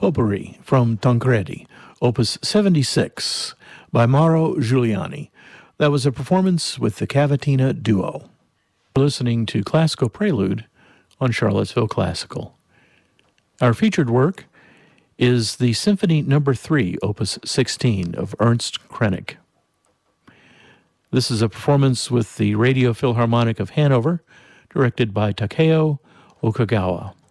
Potpourri from Tancredi, Opus 76 by Mauro Giuliani. That was a performance with the Cavatina Duo. You're listening to Classical Prelude on Charlottesville Classical. Our featured work is the Symphony No. 3, Opus 16 of Ernst Krenek. This is a performance with the Radio Philharmonic of Hanover, directed by Takeo Okagawa.